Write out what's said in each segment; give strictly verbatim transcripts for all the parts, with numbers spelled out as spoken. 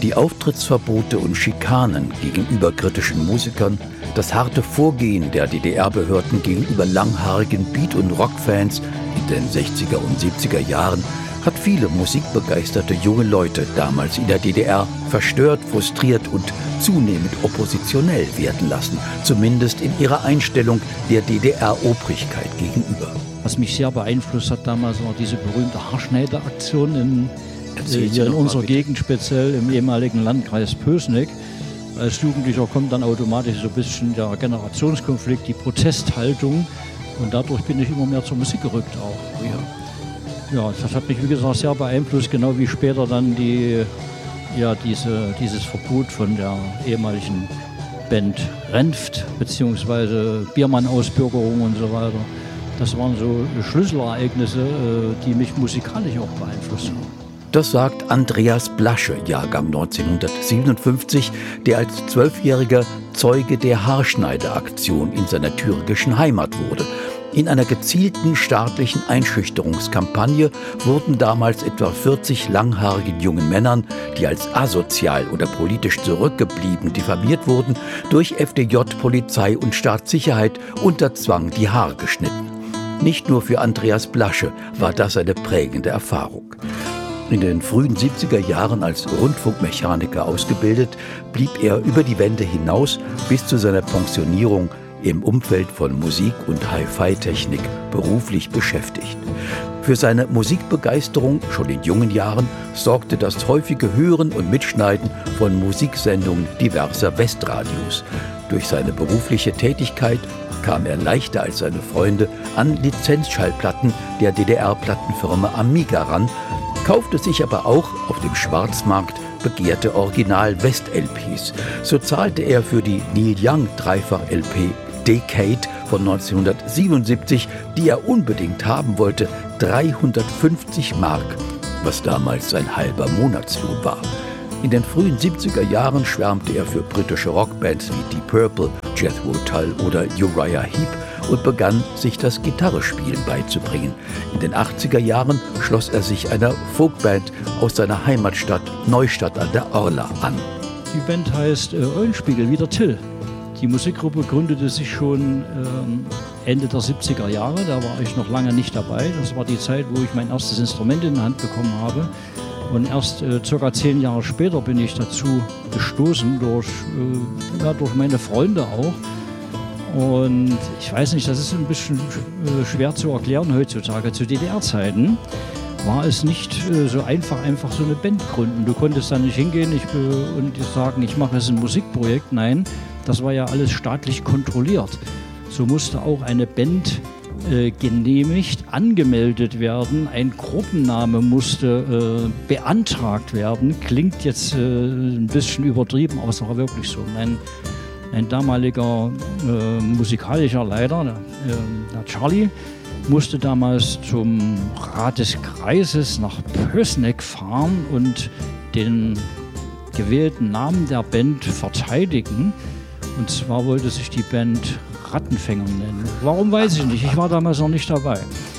Die Auftrittsverbote und Schikanen gegenüber kritischen Musikern, das harte Vorgehen der D D R-Behörden gegenüber langhaarigen Beat- und Rockfans in den sechziger und siebziger Jahren hat viele musikbegeisterte junge Leute damals in der D D R verstört, frustriert und zunehmend oppositionell werden lassen, zumindest in ihrer Einstellung der D D R-Obrigkeit gegenüber. Was mich sehr beeinflusst hat damals, war diese berühmte Haarschneideraktion in, äh, hier in unserer Gegend, speziell im ehemaligen Landkreis Pößneck. Als Jugendlicher kommt dann automatisch so ein bisschen der Generationskonflikt, die Protesthaltung, und dadurch bin ich immer mehr zur Musik gerückt auch. Ja, ja, das hat mich, wie gesagt, sehr beeinflusst, genau wie später dann die, ja, diese, dieses Verbot von der ehemaligen Band Renft, beziehungsweise Biermann-Ausbürgerung und so weiter. Das waren so Schlüsselereignisse, die mich musikalisch auch beeinflusst haben. Das sagt Andreas Blasche, Jahrgang neunzehnhundertsiebenundfünfzig, der als Zwölfjähriger Zeuge der Haarschneideaktion in seiner thüringischen Heimat wurde. In einer gezielten staatlichen Einschüchterungskampagne wurden damals etwa vierzig langhaarigen jungen Männern, die als asozial oder politisch zurückgeblieben diffamiert wurden, durch F D J, Polizei und Staatssicherheit unter Zwang die Haare geschnitten. Nicht nur für Andreas Blasche war das eine prägende Erfahrung. In den frühen siebziger Jahren als Rundfunkmechaniker ausgebildet, blieb er über die Wende hinaus bis zu seiner Pensionierung im Umfeld von Musik und Hi-Fi-Technik beruflich beschäftigt. Für seine Musikbegeisterung schon in jungen Jahren sorgte das häufige Hören und Mitschneiden von Musiksendungen diverser Westradios. Durch seine berufliche Tätigkeit kam er leichter als seine Freunde an Lizenzschallplatten der D D R-Plattenfirma Amiga ran, kaufte sich aber auch auf dem Schwarzmarkt begehrte Original-West-L Ps. So zahlte er für die Neil Young Dreifach-L P Decade von neunzehnhundertsiebenundsiebzig, die er unbedingt haben wollte, dreihundertfünfzig Mark, was damals ein halber Monatslohn war. In den frühen siebziger Jahren schwärmte er für britische Rockbands wie Deep Purple, Jethro Tull oder Uriah Heep und begann, sich das Gitarrespielen beizubringen. In den achtziger Jahren schloss er sich einer Folkband aus seiner Heimatstadt Neustadt an der Orla an. Die Band heißt äh, Eulenspiegel, wie der Till. Die Musikgruppe gründete sich schon ähm, Ende der siebziger Jahre, da war ich noch lange nicht dabei. Das war die Zeit, wo ich mein erstes Instrument in die Hand bekommen habe. Und erst äh, circa zehn Jahre später bin ich dazu gestoßen, durch, äh, ja, durch meine Freunde auch. Und ich weiß nicht, das ist ein bisschen äh, schwer zu erklären heutzutage. Zu D D R-Zeiten war es nicht äh, so einfach, einfach so eine Band gründen. Du konntest da nicht hingehen ich, äh, und sagen, ich mache jetzt ein Musikprojekt. Nein, das war ja alles staatlich kontrolliert. So musste auch eine Band äh, genehmigt, angemeldet werden. Ein Gruppenname musste äh, beantragt werden. Klingt jetzt äh, ein bisschen übertrieben, aber es war wirklich so. Ein, ein damaliger äh, musikalischer Leiter, der, äh, der Charlie, musste damals zum Rat des Kreises nach Pößneck fahren und den gewählten Namen der Band verteidigen. Und zwar wollte sich die Band Rattenfänger nennen. Warum, weiß ich nicht. Ich war damals noch nicht dabei.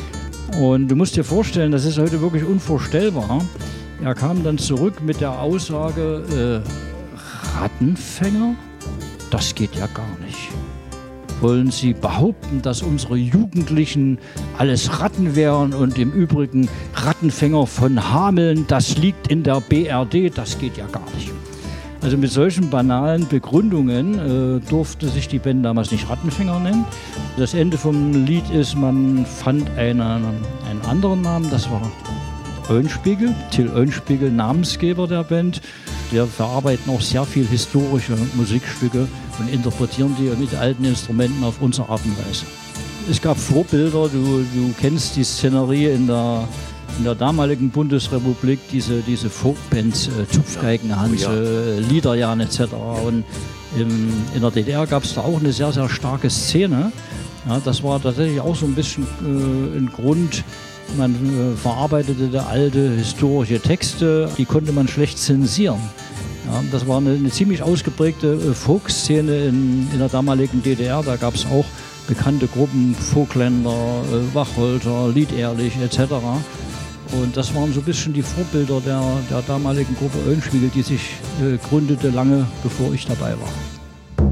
Und du musst dir vorstellen, das ist heute wirklich unvorstellbar. Er kam dann zurück mit der Aussage, äh, Rattenfänger? Das geht ja gar nicht. Wollen Sie behaupten, dass unsere Jugendlichen alles Ratten wären und im Übrigen Rattenfänger von Hameln, das liegt in der B R D, das geht ja gar nicht. Also mit solchen banalen Begründungen äh, durfte sich die Band damals nicht Rattenfänger nennen. Das Ende vom Lied ist, man fand einen, einen anderen Namen, das war Eulenspiegel, Till Eulenspiegel, Namensgeber der Band. Wir verarbeiten auch sehr viel historische Musikstücke und interpretieren die mit alten Instrumenten auf unsere Art und Weise. Es gab Vorbilder, du, du kennst die Szenerie in der, in der damaligen Bundesrepublik, diese, diese Folkbands, äh, Zupfgeigenhans, äh, Liederjan et cetera. Und im, in der D D R gab es da auch eine sehr, sehr starke Szene. Ja, das war tatsächlich auch so ein bisschen äh, ein Grund. Man äh, verarbeitete da alte historische Texte, die konnte man schlecht zensieren. Ja, das war eine, eine ziemlich ausgeprägte äh, Folkszene in, in der damaligen D D R. Da gab es auch bekannte Gruppen, Vogtländer, äh, Wacholder, Lied Ehrlich et cetera. Und das waren so ein bisschen die Vorbilder der, der damaligen Gruppe Eulenspiegel, die sich äh, gründete lange bevor ich dabei war.